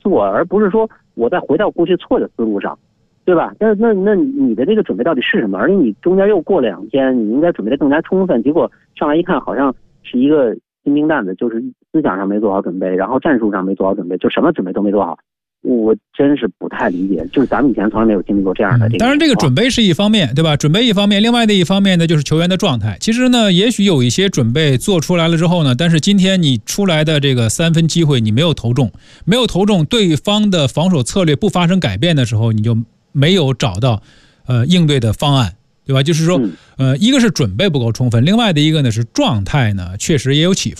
做，而不是说我再回到过去错的思路上，对吧？那你的这个准备到底是什么？而且你中间又过了2天，你应该准备的更加充分，结果上来一看，好像是一个新兵蛋子，就是思想上没做好准备，然后战术上没做好准备，就什么准备都没做好。我真是不太理解，就是咱们以前从来没有经历过这样的。 当然，这个准备是一方面，对吧？准备一方面，另外的一方面呢，就是球员的状态。其实呢，也许有一些准备做出来了之后呢，但是今天你出来的这个3分机会你没有投中，对方的防守策略不发生改变的时候，你就没有找到应对的方案。对吧？就是说，一个是准备不够充分，另外的一个呢是状态呢确实也有起伏。